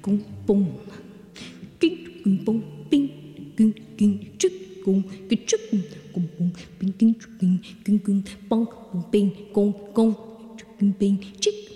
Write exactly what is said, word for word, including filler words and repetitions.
bông bông kinh kinh bông ping kinh kinh chức cùng cái chức cùng cùng ping kinh kinh kinh kinh bông bông ping con con kinh ping chức